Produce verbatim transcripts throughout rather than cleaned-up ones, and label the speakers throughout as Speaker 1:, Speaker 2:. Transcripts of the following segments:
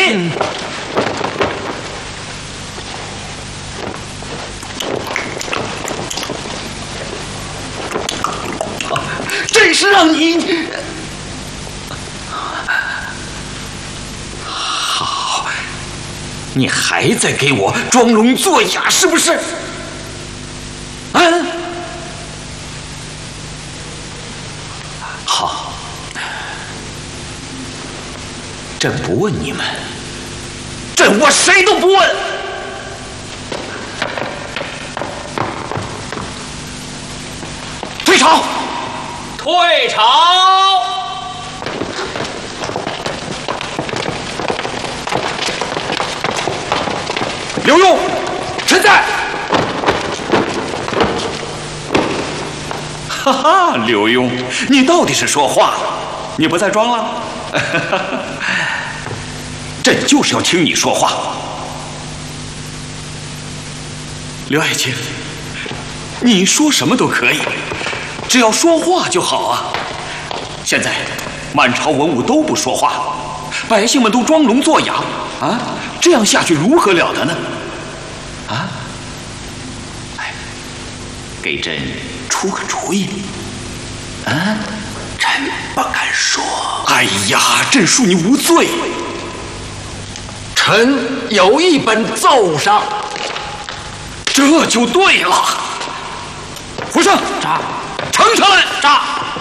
Speaker 1: 嗯
Speaker 2: 这是让你好，你还在给我装聋作哑是不是？啊？好，朕不问你们，朕我谁都不问。退朝！
Speaker 1: 退朝！
Speaker 2: 刘墉，臣在。哈哈，刘墉，你到底是说话了，你不再装了？朕就是要听你说话。刘爱卿，你说什么都可以。 只要说话就好啊！现在满朝文武都不说话，百姓们都装聋作哑啊！这样下去如何了得呢？啊！哎，给朕出个主意。啊！
Speaker 3: 臣不敢说。
Speaker 2: 哎呀，朕恕你无罪。
Speaker 3: 臣有一本奏上。
Speaker 2: 这就对了。皇上，
Speaker 3: 查。
Speaker 2: 呈上来！
Speaker 3: 炸！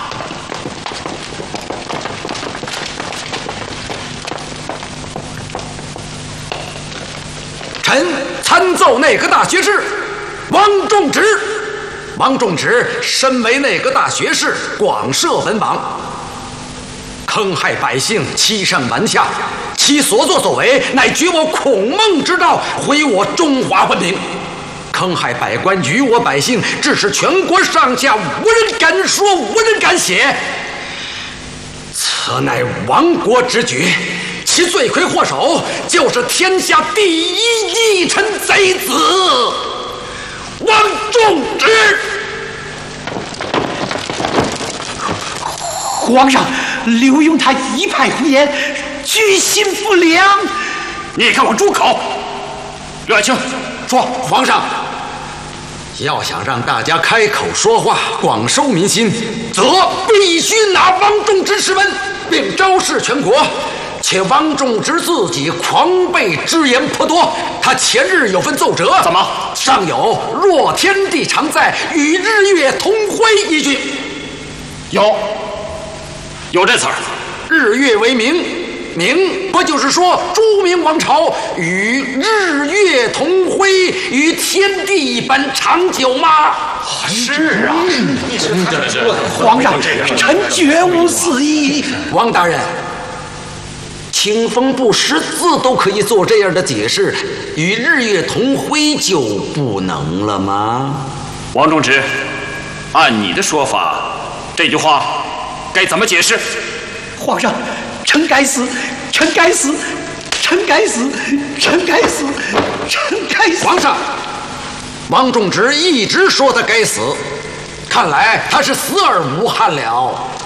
Speaker 3: 臣参奏内阁大学士王仲直。王仲直身为内阁大学士，广设文网，坑害百姓，欺上瞒下，其所作所为乃绝我孔孟之道，毁我中华文明。 坑害百官，于我百姓，致使全国上下无人敢说，无人敢写。此乃亡国之举，其罪魁祸首就是天下第一逆臣贼子王仲直。
Speaker 1: 皇上，刘墉他一派胡言，居心不良。
Speaker 2: 你给我住口！刘爱卿，说，
Speaker 3: 皇上。 要想让大家开口说话，广收民心，则必须拿王仲直释问，并昭示全国。且王仲直自己狂悖之言颇多，他前日有份奏折，
Speaker 2: 怎么
Speaker 3: 上有“若天地常在，与日月同辉”一句？
Speaker 2: 有，有这词儿。
Speaker 3: 日月为明。 明不就是说朱明王朝与日月同辉，与天地一般长久吗？
Speaker 2: 是啊，
Speaker 1: 真的是皇上，臣绝无此意。
Speaker 3: 王大人，清风不识字都可以做这样的解释，与日月同辉就不能了吗？
Speaker 2: 王仲直，按你的说法，这句话该怎么解释？
Speaker 1: 皇上。 臣该死，臣该死，臣该死，臣该死，臣该死！
Speaker 3: 皇上，王仲直一直说他该死，看来他是死而无憾了。